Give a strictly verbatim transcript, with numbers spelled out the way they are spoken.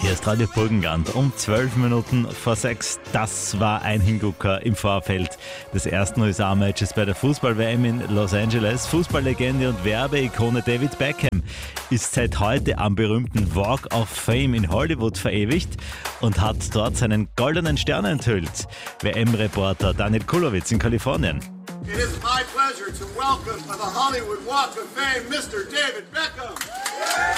Hier ist Radio Burgenland um zwölf Minuten vor sechs. Das war ein Hingucker im Vorfeld des ersten U S A-Matches bei der Fußball-W M in Los Angeles. Fußballlegende und Werbeikone David Beckham ist seit heute am berühmten Walk of Fame in Hollywood verewigt und hat dort seinen goldenen Stern enthüllt. W M-Reporter Daniel Kulowitz in Kalifornien. It is my pleasure to welcome to the Hollywood Walk of Fame Mister David Beckham.